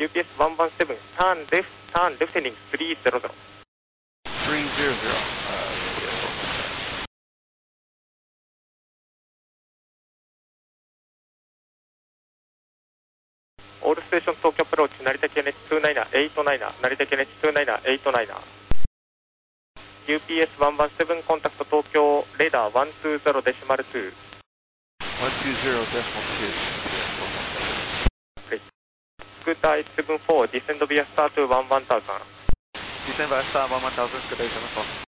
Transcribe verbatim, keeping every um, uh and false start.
ユーピーエスいちいちなな、turn left, turn left heading three zero zero. three zero zero. Uh, All station Tokyo approach, Narita K N H two nine eight nine, Narita K N H two nine eight nine.ユーピーエスいちいちなな contact Tokyo radar one two zero decimal two. one two zero decimal two. Scooter eight seven four, descend via star to one one thousand. Descend via star one one thousand, Scooter eight seven four.